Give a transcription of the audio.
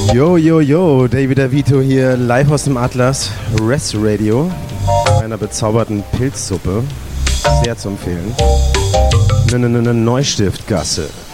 Yo, yo, yo, David Avito hier, live aus dem Atlas, Res Radio, einer bezauberten Pilzsuppe, sehr zu empfehlen. Neustiftgasse.